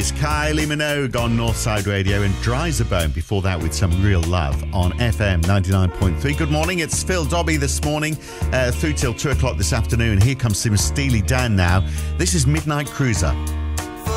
It's Kylie Minogue on Northside Radio and Dryzerbone before that with Some Real Love on FM 99.3. Good morning, it's Phil Dobby this morning through till 2 o'clock this afternoon. Here comes some Steely Dan now. This is Midnight Cruiser.